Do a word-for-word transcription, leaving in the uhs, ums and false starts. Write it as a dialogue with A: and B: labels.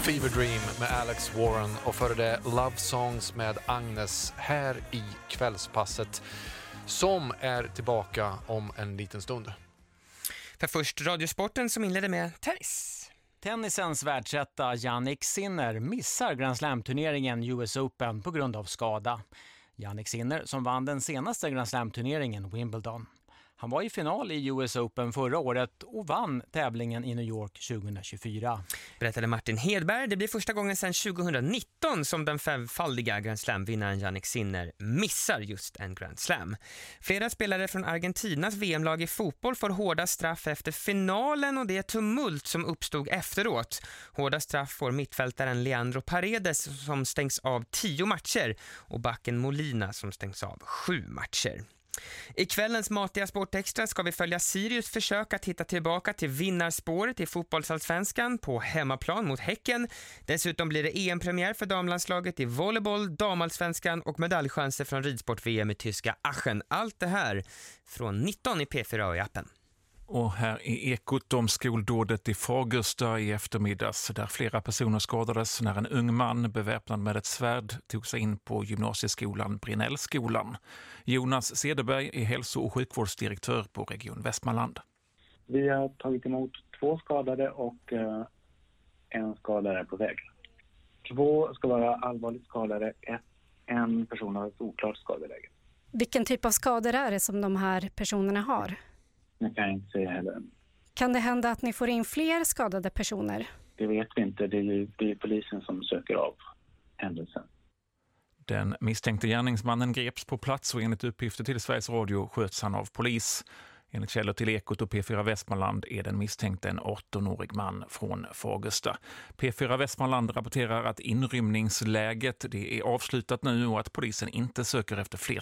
A: Fever Dream med Alex Warren och före det Love Songs med Agnes här i kvällspasset som är tillbaka om en liten stund.
B: För först radiosporten som inledde med tennis.
C: Tennisens världsetta Jannik Sinner missar Grand Slam-turneringen U S Open på grund av skada. Jannik Sinner som vann den senaste Grand Slam-turneringen Wimbledon. Han var i final i U S Open förra året och vann tävlingen i New York tjugohundratjugofyra.
B: Berättade Martin Hedberg. Det blir första gången sedan tjugohundranitton som den femfaldiga Grand Slam-vinnaren Jannik Sinner missar just en Grand Slam. Flera spelare från Argentinas V M-lag i fotboll får hårda straff efter finalen och det tumult som uppstod efteråt. Hårda straff får mittfältaren Leandro Paredes som stängs av tio matcher och backen Molina som stängs av sju matcher. I kvällens matiga Sportextra ska vi följa Sirius försök att hitta tillbaka till vinnarspåret i fotbollsallsvenskan på hemmaplan mot Häcken. Dessutom blir det E M-premiär för damlandslaget i volleyboll, damallsvenskan och medaljchanser från ridsport-V M i tyska Aachen. Allt det här från nitton i P fyra och i appen.
D: Och här är ekot om skoldådet i Fagersta i eftermiddags där flera personer skadades när en ung man beväpnad med ett svärd tog sig in på gymnasieskolan Brinnellskolan. Jonas Cederberg är hälso- och sjukvårdsdirektör på Region Västmanland.
E: Vi har tagit emot två skadade och eh, en skadare är på väg. Två ska vara allvarligt skadade, ett, en person har ett oklart skadeläge.
F: Vilken typ av skador är det som de här personerna har?
E: Jag kan inte säga heller.
F: Kan det hända att ni får in fler skadade personer?
E: Det vet vi inte. Det är ju det är polisen som söker av händelsen.
D: Den misstänkte gärningsmannen greps på plats och enligt uppgifter till Sveriges Radio sköts han av polis. Enligt källor till Ekot och P fyra Västmanland är den misstänkte en arton-årig man från Fagersta. P fyra Västmanland rapporterar att inrymningsläget det är avslutat nu och att polisen inte söker efter fler